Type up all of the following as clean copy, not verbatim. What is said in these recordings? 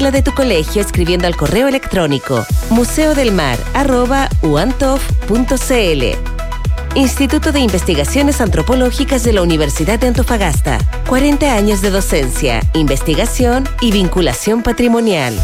fila de tu colegio escribiendo al correo electrónico museodelmar@uantov.cl. Instituto de Investigaciones Antropológicas de la Universidad de Antofagasta. 40 años de docencia, investigación y vinculación patrimonial.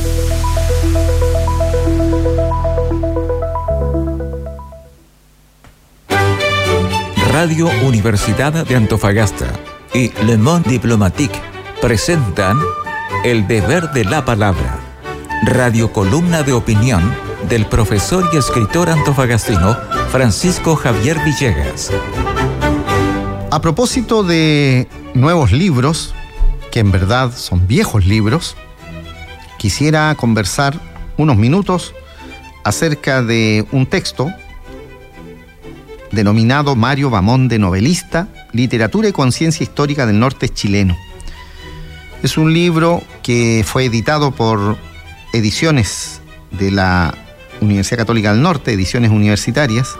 Radio Universidad de Antofagasta y Le Monde Diplomatique presentan El Deber de la Palabra, radiocolumna de opinión del profesor y escritor antofagastino Francisco Javier Villegas. A propósito de nuevos libros, que en verdad son viejos libros, quisiera conversar unos minutos acerca de un texto denominado Mario Bamonde novelista, literatura y conciencia histórica del norte chileno. Es un libro que fue editado por Ediciones de la Universidad Católica del Norte, Ediciones Universitarias,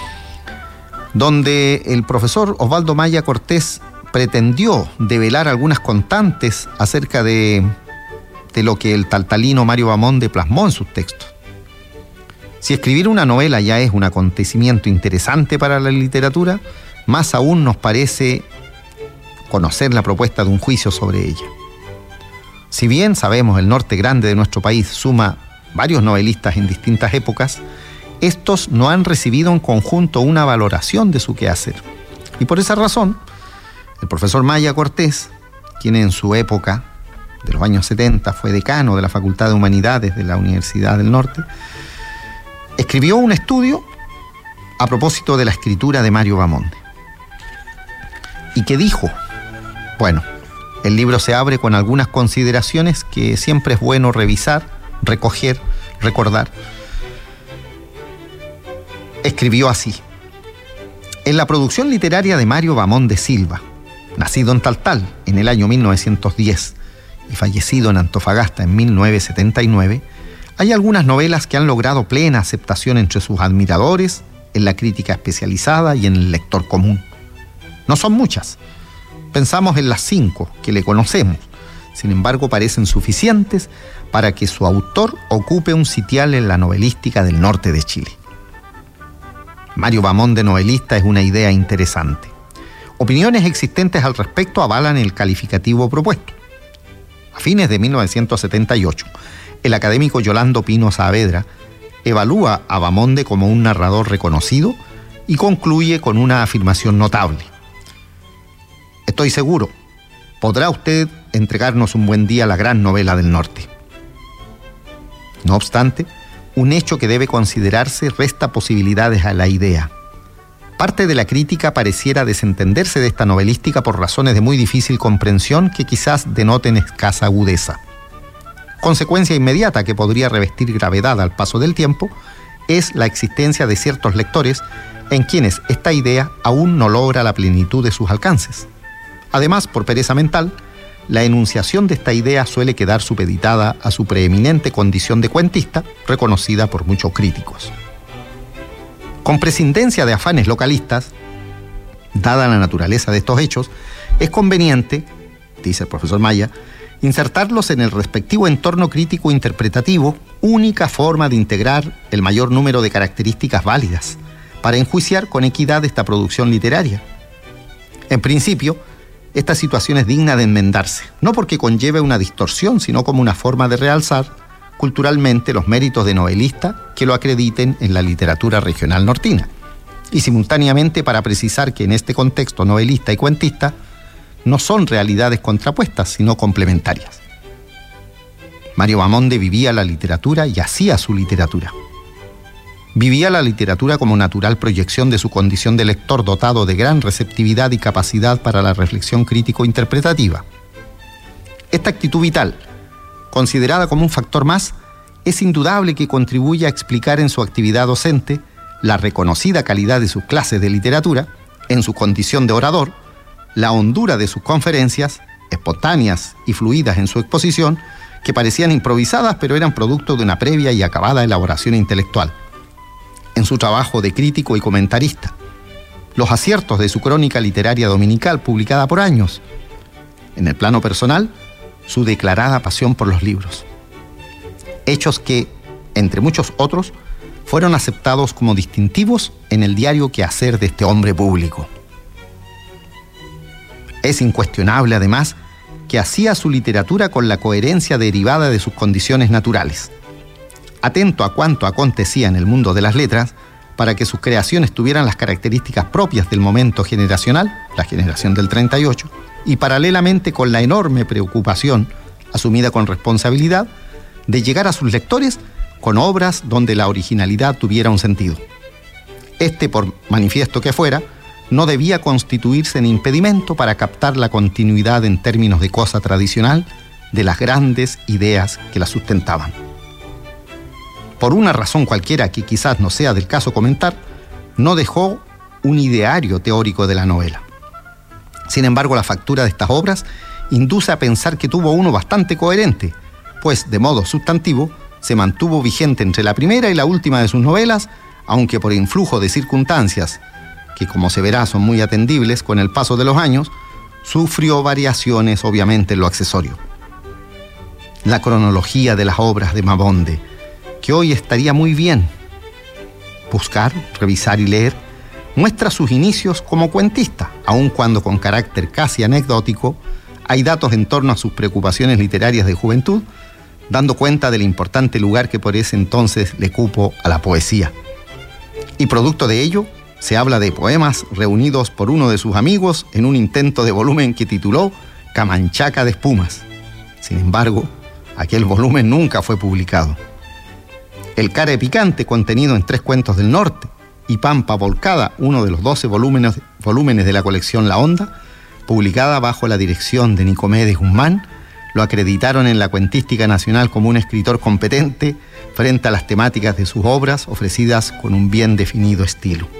donde el profesor Osvaldo Maya Cortés pretendió develar algunas constantes acerca de lo que el taltalino Mario Bamonde plasmó en sus textos. Si escribir una novela ya es un acontecimiento interesante para la literatura, más aún nos parece conocer la propuesta de un juicio sobre ella. Si bien sabemos el norte grande de nuestro país suma varios novelistas en distintas épocas, estos no han recibido en conjunto una valoración de su quehacer. Y por esa razón, el profesor Maya Cortés, quien en su época, de los años 70, fue decano de la Facultad de Humanidades de la Universidad del Norte, escribió un estudio a propósito de la escritura de Mario Bamonde. ¿Y qué dijo? Bueno, el libro se abre con algunas consideraciones que siempre es bueno revisar, recoger, recordar. Escribió así: en la producción literaria de Mario Bamonde Silva, nacido en Taltal en el año 1910 y fallecido en Antofagasta en 1979, hay algunas novelas que han logrado plena aceptación entre sus admiradores, en la crítica especializada y en el lector común. No son muchas. Pensamos en las 5 que le conocemos. Sin embargo, parecen suficientes para que su autor ocupe un sitial en la novelística del norte de Chile. Mario Bamonde novelista es una idea interesante. Opiniones existentes al respecto avalan el calificativo propuesto. A fines de 1978, el académico Yolando Pino Saavedra evalúa a Bamonde como un narrador reconocido y concluye con una afirmación notable: estoy seguro, podrá usted entregarnos un buen día la gran novela del norte. No obstante, un hecho que debe considerarse resta posibilidades a la idea. Parte de la crítica pareciera desentenderse de esta novelística por razones de muy difícil comprensión que quizás denoten escasa agudeza. Consecuencia inmediata que podría revestir gravedad al paso del tiempo es la existencia de ciertos lectores en quienes esta idea aún no logra la plenitud de sus alcances. Además, por pereza mental, la enunciación de esta idea suele quedar supeditada a su preeminente condición de cuentista, reconocida por muchos críticos. Con prescindencia de afanes localistas, dada la naturaleza de estos hechos, es conveniente, dice el profesor Maya, insertarlos en el respectivo entorno crítico interpretativo, única forma de integrar el mayor número de características válidas para enjuiciar con equidad esta producción literaria. En principio, esta situación es digna de enmendarse, no porque conlleve una distorsión, sino como una forma de realzar culturalmente los méritos de novelista que lo acrediten en la literatura regional nortina, y simultáneamente para precisar que en este contexto novelista y cuentista no son realidades contrapuestas, sino complementarias. Mario Bamonde vivía la literatura y hacía su literatura. Vivía la literatura como natural proyección de su condición de lector dotado de gran receptividad y capacidad para la reflexión crítico-interpretativa. Esta actitud vital, considerada como un factor más, es indudable que contribuye a explicar en su actividad docente la reconocida calidad de sus clases de literatura, en su condición de orador, la hondura de sus conferencias, espontáneas y fluidas en su exposición, que parecían improvisadas pero eran producto de una previa y acabada elaboración intelectual, en su trabajo de crítico y comentarista, los aciertos de su crónica literaria dominical publicada por años, en el plano personal, su declarada pasión por los libros. hechos que, entre muchos otros, fueron aceptados como distintivos en el diario quehacer de este hombre público. Es incuestionable, además, que hacía su literatura con la coherencia derivada de sus condiciones naturales. Atento a cuanto acontecía en el mundo de las letras, para que sus creaciones tuvieran las características propias del momento generacional, la generación del 38, y paralelamente con la enorme preocupación, asumida con responsabilidad, de llegar a sus lectores con obras donde la originalidad tuviera un sentido. Este, por manifiesto que fuera, no debía constituirse en impedimento para captar la continuidad en términos de cosa tradicional de las grandes ideas que la sustentaban. Por una razón cualquiera que quizás no sea del caso comentar, no dejó un ideario teórico de la novela. Sin embargo, la factura de estas obras induce a pensar que tuvo uno bastante coherente, pues de modo sustantivo se mantuvo vigente entre la primera y la última de sus novelas, aunque por influjo de circunstancias, que como se verá son muy atendibles con el paso de los años, sufrió variaciones obviamente en lo accesorio. La cronología de las obras de Mamonde, que hoy estaría muy bien buscar, revisar y leer, muestra sus inicios como cuentista, aun cuando con carácter casi anecdótico hay datos en torno a sus preocupaciones literarias de juventud, dando cuenta del importante lugar que por ese entonces le cupo a la poesía. Y producto de ello, se habla de poemas reunidos por uno de sus amigos en un intento de volumen que tituló Camanchaca de Espumas. Sin embargo, aquel volumen nunca fue publicado. El Care Picante, contenido en 3 cuentos del norte, y Pampa Volcada, uno de los 12 volúmenes de la colección La Onda, publicada bajo la dirección de Nicomedes Guzmán, lo acreditaron en la cuentística nacional como un escritor competente frente a las temáticas de sus obras ofrecidas con un bien definido estilo.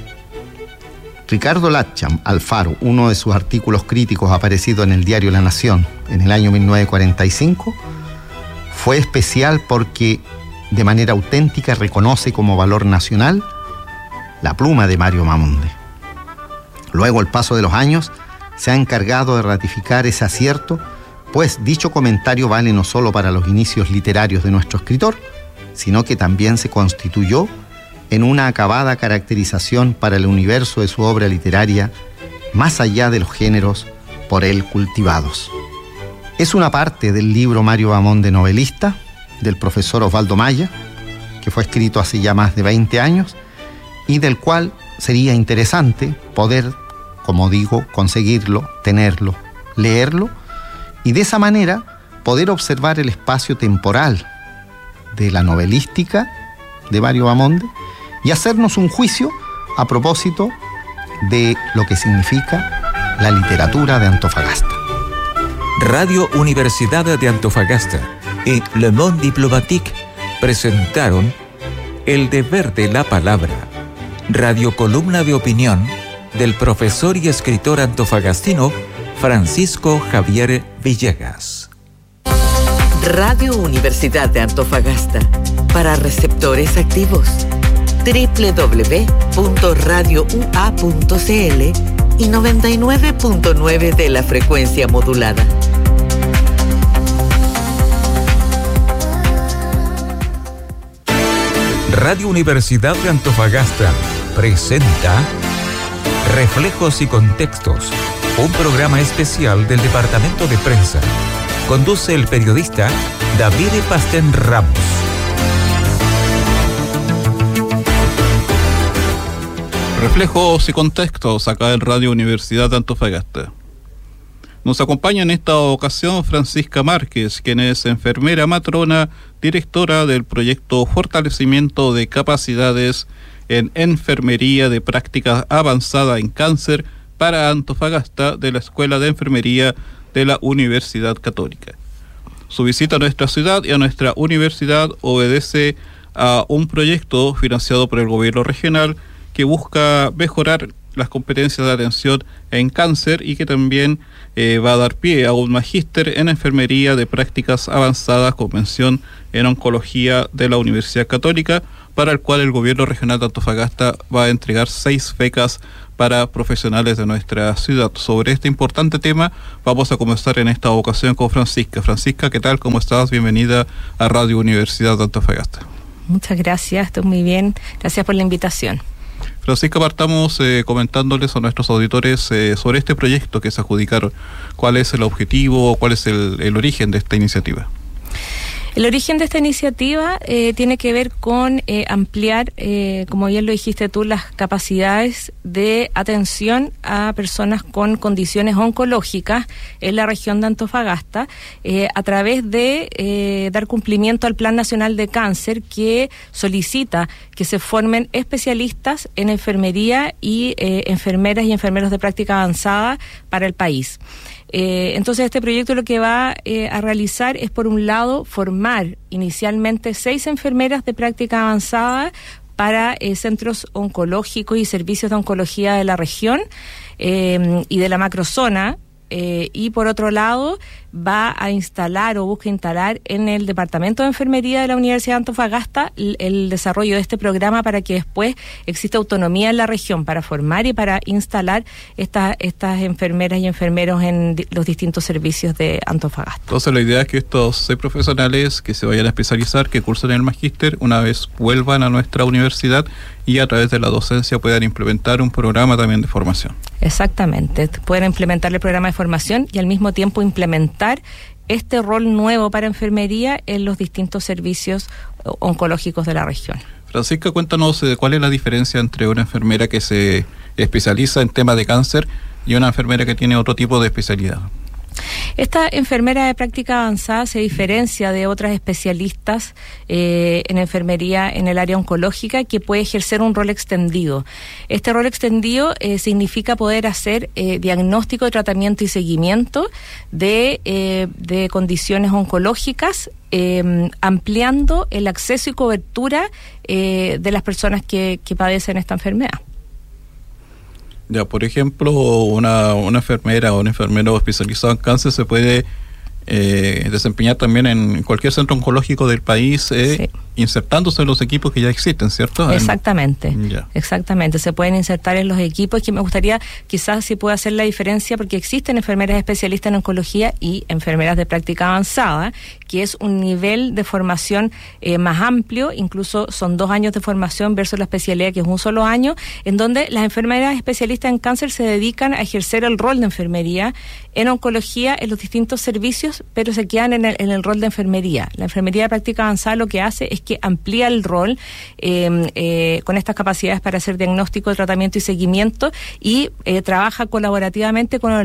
Ricardo Latcham Alfaro, uno de sus artículos críticos aparecido en el diario La Nación en el año 1945, fue especial porque de manera auténtica reconoce como valor nacional la pluma de Mario Mamonde. Luego, el paso de los años se ha encargado de ratificar ese acierto, pues dicho comentario vale no solo para los inicios literarios de nuestro escritor, sino que también se constituyó en una acabada caracterización para el universo de su obra literaria, más allá de los géneros por él cultivados. Es una parte del libro Mario Mamonde novelista, del profesor Osvaldo Maya, que fue escrito hace ya más de 20 años, y del cual sería interesante poder, como digo, conseguirlo, tenerlo, leerlo, y de esa manera poder observar el espacio temporal de la novelística de Mario Mamonde y hacernos un juicio a propósito de lo que significa la literatura de Antofagasta. Radio Universidad de Antofagasta y Le Monde Diplomatique presentaron El Deber de la Palabra, radiocolumna de opinión del profesor y escritor antofagastino Francisco Javier Villegas. Radio Universidad de Antofagasta, para receptores activos. www.radioua.cl y 99.9 de la frecuencia modulada. Radio Universidad de Antofagasta presenta Reflejos y Contextos, un programa especial del Departamento de Prensa. Conduce el periodista David Pastén Ramos. Reflejos y Contextos, acá en Radio Universidad de Antofagasta. Nos acompaña en esta ocasión Francisca Márquez, quien es enfermera matrona, directora del proyecto Fortalecimiento de Capacidades en Enfermería de Práctica Avanzada en Cáncer para Antofagasta de la Escuela de Enfermería de la Universidad Católica. Su visita a nuestra ciudad y a nuestra universidad obedece a un proyecto financiado por el gobierno regional que busca mejorar las competencias de atención en cáncer y que también va a dar pie a un magíster en enfermería de prácticas avanzadas con mención en oncología de la Universidad Católica, para el cual el gobierno regional de Antofagasta va a entregar 6 becas para profesionales de nuestra ciudad. Sobre este importante tema vamos a comenzar en esta ocasión con Francisca. Francisca, ¿qué tal? ¿Cómo estás? Bienvenida a Radio Universidad de Antofagasta. Muchas gracias, estoy muy bien. Gracias por la invitación. Francisca, partamos comentándoles a nuestros auditores sobre este proyecto que se adjudicaron. ¿Cuál es el objetivo, cuál es el origen de esta iniciativa? El origen de esta iniciativa tiene que ver con ampliar, como bien lo dijiste tú, las capacidades de atención a personas con condiciones oncológicas en la región de Antofagasta a través de dar cumplimiento al Plan Nacional de Cáncer, que solicita que se formen especialistas en enfermería y enfermeras y enfermeros de práctica avanzada para el país. Entonces este proyecto lo que va a realizar es, por un lado, formar inicialmente 6 enfermeras de práctica avanzada para centros oncológicos y servicios de oncología de la región y de la macrozona. Y por otro lado va a instalar o busca instalar en el Departamento de Enfermería de la Universidad de Antofagasta el desarrollo de este programa para que después exista autonomía en la región para formar y para instalar estas enfermeras y enfermeros en los distintos servicios de Antofagasta. Entonces la idea es que estos 6 profesionales que se vayan a especializar, que cursen el magíster, una vez vuelvan a nuestra universidad y a través de la docencia puedan implementar un programa también de formación. Exactamente, pueden implementar el programa de formación y al mismo tiempo implementar este rol nuevo para enfermería en los distintos servicios oncológicos de la región. Francisca, cuéntanos cuál es la diferencia entre una enfermera que se especializa en temas de cáncer y una enfermera que tiene otro tipo de especialidad. Esta enfermera de práctica avanzada se diferencia de otras especialistas en enfermería en el área oncológica, que puede ejercer un rol extendido. Este rol extendido significa poder hacer diagnóstico, tratamiento y seguimiento de condiciones oncológicas, ampliando el acceso y cobertura de las personas que padecen esta enfermedad. Ya, por ejemplo, una enfermera o un enfermero especializado en cáncer se puede desempeñar también en cualquier centro oncológico del país, sí, insertándose en los equipos que ya existen, ¿cierto? Exactamente, exactamente. Se pueden insertar en los equipos, que me gustaría quizás si pueda hacer la diferencia, porque existen enfermeras especialistas en oncología y enfermeras de práctica avanzada, que es un nivel de formación más amplio, incluso son 2 años de formación versus la especialidad, que es un solo año, en donde las enfermeras especialistas en cáncer se dedican a ejercer el rol de enfermería en oncología en los distintos servicios, pero se quedan en el rol de enfermería. La enfermería de práctica avanzada lo que hace es que amplía el rol con estas capacidades para hacer diagnóstico, tratamiento y seguimiento, y trabaja colaborativamente con el